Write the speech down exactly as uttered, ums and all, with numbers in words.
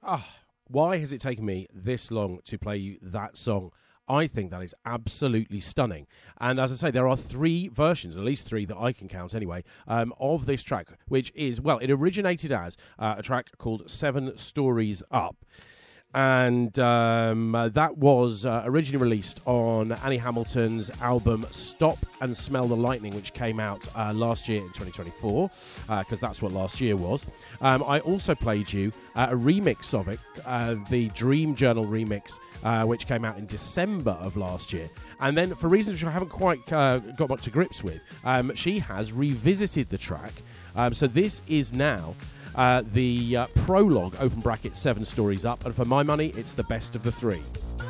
Oh, why has it taken me this long to play you that song? I think that is absolutely stunning. And as I say, there are three versions, at least three that I can count anyway, um, of this track, which is, well, it originated as uh, a track called Seven Stories Up. And um, uh, that was uh, originally released on Annie Hamilton's album Stop and Smell the Lightning, which came out uh, last year in twenty twenty-four, because uh, that's what last year was. Um, I also played you uh, a remix of it, uh, the Dream Journal remix, uh, which came out in December of last year. And then, for reasons which I haven't quite uh, got much to grips with, um, she has revisited the track. Um, so this is now Uh, the uh, prologue, open bracket, seven stories up, and for my money, it's the best of the three.